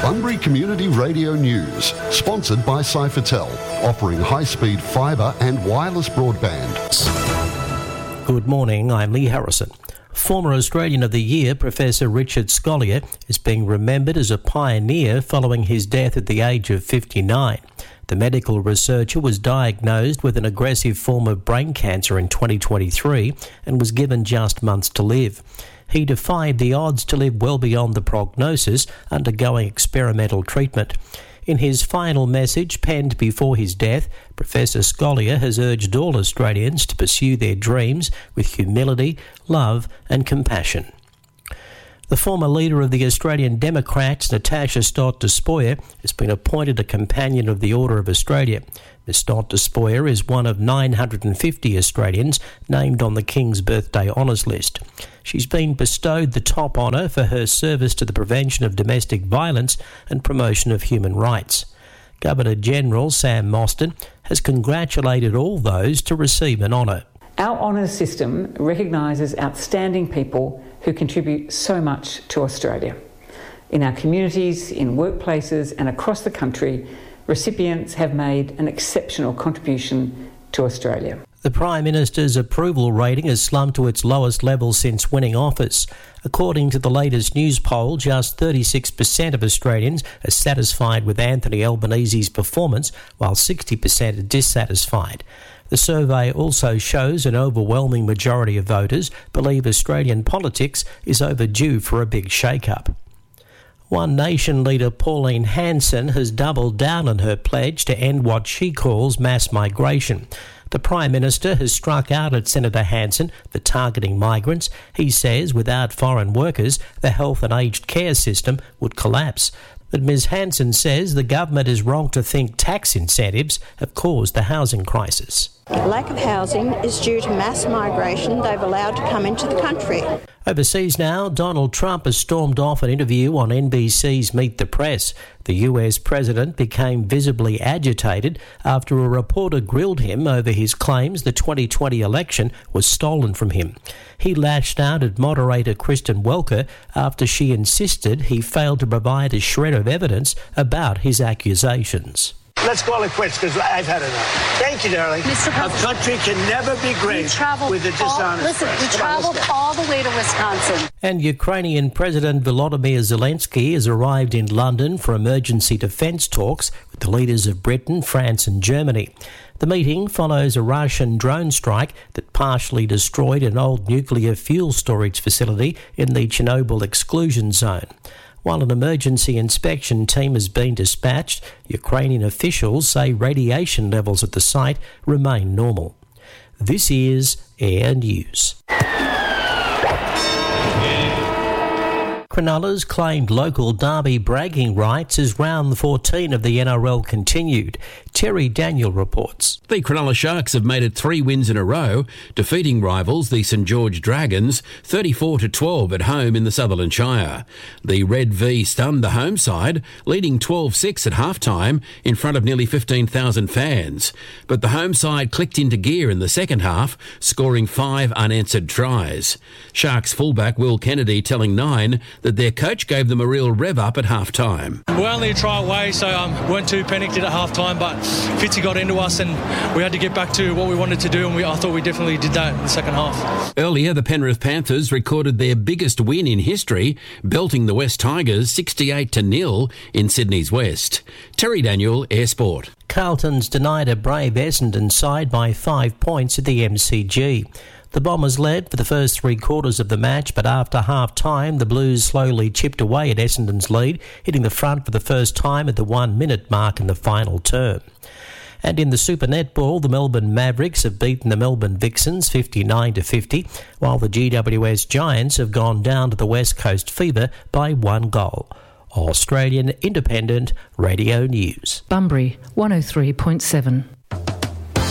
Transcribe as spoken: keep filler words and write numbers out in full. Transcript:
Bunbury Community Radio News, sponsored by Cyphertel, offering high-speed fibre and wireless broadband. Good morning, I'm Lee Harrison. Former Australian of the Year, Professor Richard Scolyer, is being remembered as a pioneer following his death at the age of fifty-nine. The medical researcher was diagnosed with an aggressive form of brain cancer in twenty twenty-three and was given just months to live. He defied the odds to live well beyond the prognosis, undergoing experimental treatment. In his final message penned before his death, Professor Scolyer has urged all Australians to pursue their dreams with humility, love and compassion. The former leader of the Australian Democrats, Natasha Stott-Despoja, has been appointed a Companion of the Order of Australia. Miz Stott-Despoja is one of nine hundred fifty Australians named on the King's Birthday Honours List. She's been bestowed the top honour for her service to the prevention of domestic violence and promotion of human rights. Governor-General Sam Mostyn has congratulated all those to receive an honour. Our honours system recognises outstanding people who contribute so much to Australia. In our communities, in workplaces and across the country, recipients have made an exceptional contribution to Australia. The Prime Minister's approval rating has slumped to its lowest level since winning office. According to the latest news poll, just thirty-six percent of Australians are satisfied with Anthony Albanese's performance, while sixty percent are dissatisfied. The survey also shows an overwhelming majority of voters believe Australian politics is overdue for a big shake-up. One Nation leader Pauline Hanson has doubled down on her pledge to end what she calls mass migration. The Prime Minister has struck out at Senator Hanson for targeting migrants. He says without foreign workers, the health and aged care system would collapse. But Miz Hanson says the government is wrong to think tax incentives have caused the housing crisis. Lack of housing is due to mass migration they've allowed to come into the country. Overseas now, Donald Trump has stormed off an interview on N B C's Meet the Press. The U S president became visibly agitated after a reporter grilled him over his claims the twenty twenty election was stolen from him. He lashed out at moderator Kristen Welker after she insisted he failed to provide a shred of evidence about his accusations. Let's call it quits because I've had enough. Thank you, darling. Mister A country can never be great with a dishonest all, Listen, press. we travelled all the way to Wisconsin. And Ukrainian President Volodymyr Zelensky has arrived in London for emergency defence talks with the leaders of Britain, France and Germany. The meeting follows a Russian drone strike that partially destroyed an old nuclear fuel storage facility in the Chernobyl exclusion zone. While an emergency inspection team has been dispatched, Ukrainian officials say radiation levels at the site remain normal. This is Air News. Cronulla's claimed local derby bragging rights as round fourteen of the N R L continued. Terry Daniel reports. The Cronulla Sharks have made it three wins in a row, defeating rivals the St George Dragons thirty-four to twelve at home in the Sutherland Shire. The Red V stunned the home side, leading twelve six at half-time in front of nearly fifteen thousand fans. But the home side clicked into gear in the second half, scoring five unanswered tries. Sharks fullback Will Kennedy telling Nine that their coach gave them a real rev up at half-time. We're only a try away, so um, weren't too panicked at half-time, but Fitzy got into us and we had to get back to what we wanted to do, and we, I thought we definitely did that in the second half. Earlier, the Penrith Panthers recorded their biggest win in history, belting the West Tigers sixty-eight to nil in Sydney's West. Terry Daniel, Air Sport. Carlton's denied a brave Essendon side by five points at the M C G. The Bombers led for the first three quarters of the match, but after half-time, the Blues slowly chipped away at Essendon's lead, hitting the front for the first time at the one-minute mark in the final term. And in the Super Netball, the Melbourne Mavericks have beaten the Melbourne Vixens fifty-nine to fifty, while the G W S Giants have gone down to the West Coast Fever by one goal. Australian Independent Radio News. Bunbury, one oh three point seven.